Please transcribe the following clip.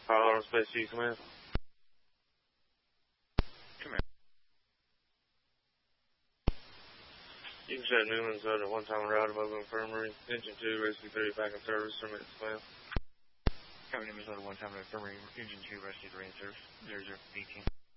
Colorado Space G, command. Command. You can set Newman's at a one-time route above infirmary. Engine 2, rescue 3, back in service, terminate command. Command Newman's at a one-time infirmary. Engine 2, rescue 3 in service. 0018.